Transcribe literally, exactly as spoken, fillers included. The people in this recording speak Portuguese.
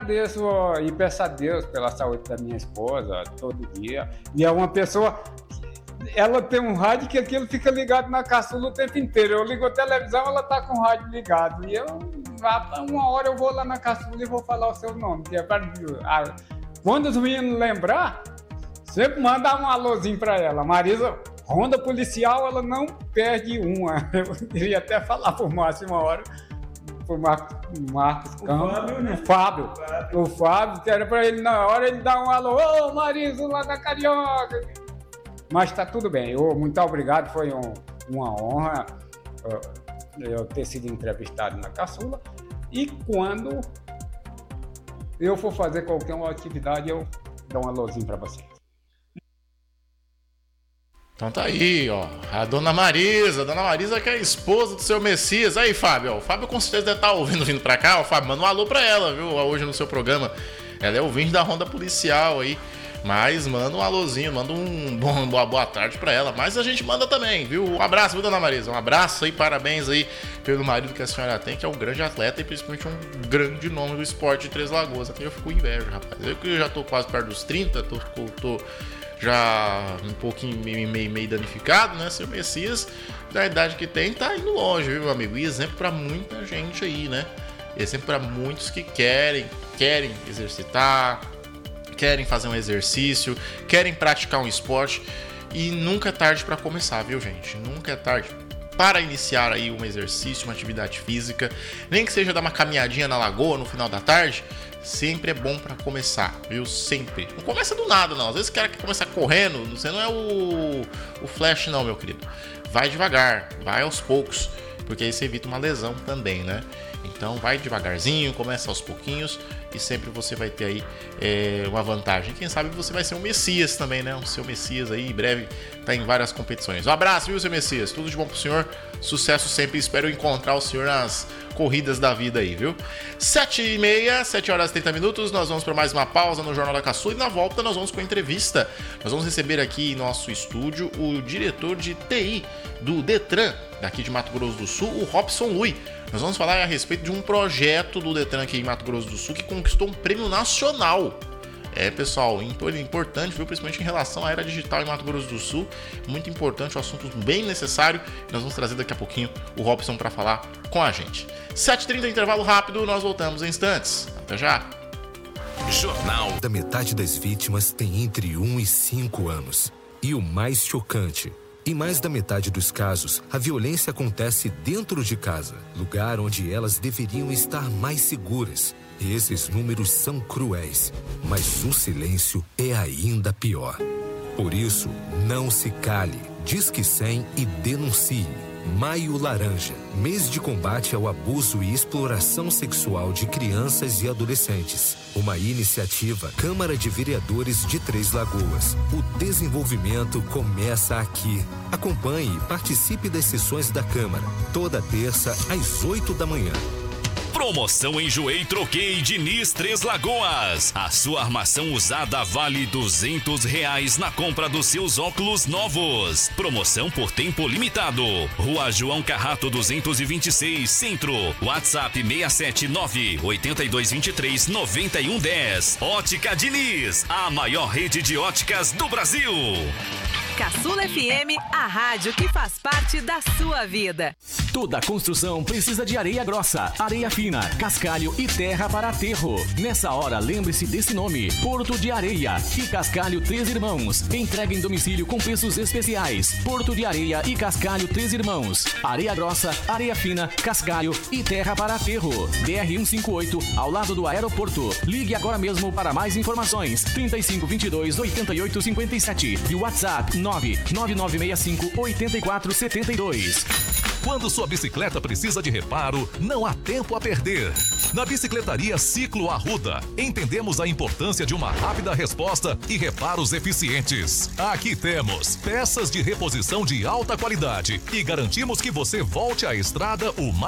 agradeço ó, e peço a Deus pela saúde da minha esposa ó, todo dia. E é uma pessoa, ela tem um rádio que aquilo fica ligado na caçula o tempo inteiro. Eu ligo a televisão, ela tá com o rádio ligado. E eu, uma hora eu vou lá na caçula e vou falar o seu nome. Que é pra, a, quando os meninos lembrar, sempre manda um alôzinho pra ela. Marisa, ronda policial, ela não perde uma. Eu queria até falar por Márcio uma hora. O Marcos, Marcos Campos, o Fábio, né? o Fábio, o Fábio, o Fábio, que era para ele na hora, ele dá um alô, ô oh, Marisa lá da Carioca. Mas tá tudo bem, eu, muito obrigado, foi um, uma honra uh, eu ter sido entrevistado na Caçula. E quando eu for fazer qualquer uma atividade, eu dou um alôzinho para vocês. Então tá aí, ó, a dona Marisa, a dona Marisa que é a esposa do seu Messias. Aí, Fábio, ó, o Fábio com certeza deve estar ouvindo, vindo pra cá, ó, Fábio, manda um alô pra ela, viu, hoje no seu programa. Ela é ouvinte da Ronda Policial aí, mas manda um alôzinho, manda um bom, boa, boa tarde pra ela, mas a gente manda também, viu, um abraço, viu, dona Marisa, um abraço aí, parabéns aí pelo marido que a senhora tem, que é um grande atleta e principalmente um grande nome do esporte de Três Lagoas. Até eu fico com inveja, rapaz, eu que já tô quase perto dos trinta, tô... tô já um pouquinho meio, meio, meio danificado, né? Seu Messias, da idade que tem, tá indo longe, viu, meu amigo? E exemplo pra muita gente aí, né? Exemplo pra muitos que querem, querem exercitar, querem fazer um exercício, querem praticar um esporte. E nunca é tarde pra começar, viu, gente? Nunca é tarde para iniciar aí um exercício, uma atividade física. Nem que seja dar uma caminhadinha na lagoa no final da tarde. Sempre é bom pra começar, viu? Sempre. Não começa do nada, não. Às vezes o cara quer começar correndo, você não é o, o Flash, não, meu querido. Vai devagar, vai aos poucos, porque aí você evita uma lesão também, né? Então vai devagarzinho, começa aos pouquinhos e sempre você vai ter aí é, uma vantagem. Quem sabe você vai ser um Messias também, né? O seu Messias aí, em breve, tá em várias competições. Um abraço, viu, seu Messias? Tudo de bom pro senhor. Sucesso sempre. Espero encontrar o senhor nas corridas da vida aí, viu? Sete e meia, sete horas e trinta minutos, nós vamos para mais uma pausa no Jornal da Caçula e na volta nós vamos com a entrevista. Nós vamos receber aqui em nosso estúdio o diretor de T I do Detran, daqui de Mato Grosso do Sul, o Robson Lui. Nós vamos falar a respeito de um projeto do Detran aqui em Mato Grosso do Sul que conquistou um prêmio nacional. É, pessoal, importante, viu? Principalmente em relação à era digital em Mato Grosso do Sul. Muito importante, um assunto bem necessário. Nós vamos trazer daqui a pouquinho o Robson para falar com a gente. sete e trinta, intervalo rápido, nós voltamos em instantes. Até já! Jornal. Da metade das vítimas tem entre um e cinco anos. E o mais chocante, em mais da metade dos casos, a violência acontece dentro de casa, lugar onde elas deveriam estar mais seguras. Esses números são cruéis, mas o silêncio é ainda pior. Por isso, não se cale, disque cem e denuncie. Maio Laranja, mês de combate ao abuso e exploração sexual de crianças e adolescentes. Uma iniciativa Câmara de Vereadores de Três Lagoas. O desenvolvimento começa aqui. Acompanhe e participe das sessões da Câmara, toda terça às oito da manhã. Promoção Enjoei Troquei Diniz Três Lagoas. A sua armação usada vale duzentos reais na compra dos seus óculos novos. Promoção por tempo limitado. Rua João Carrato duzentos e vinte e seis, Centro. WhatsApp seis sete nove, oito dois dois três, nove um um zero. Ótica Diniz, a maior rede de óticas do Brasil. Caçula F M, a rádio que faz parte da sua vida. Toda construção precisa de areia grossa, areia fina, cascalho e terra para aterro. Nessa hora, lembre-se desse nome: Porto de Areia e Cascalho Três Irmãos. Entrega em domicílio com preços especiais. Porto de Areia e Cascalho Três Irmãos. Areia grossa, areia fina, cascalho e terra para aterro. B R cento e cinquenta e oito, ao lado do aeroporto. Ligue agora mesmo para mais informações. trinta e cinco, vinte e dois, oitenta e oito, cinquenta e sete e o WhatsApp nove nove nove seis cinco, oito quatro sete dois. Quando sua bicicleta precisa de reparo, não há tempo a perder. Na Bicicletaria Ciclo Arruda, entendemos a importância de uma rápida resposta e reparos eficientes. Aqui temos peças de reposição de alta qualidade e garantimos que você volte à estrada o mais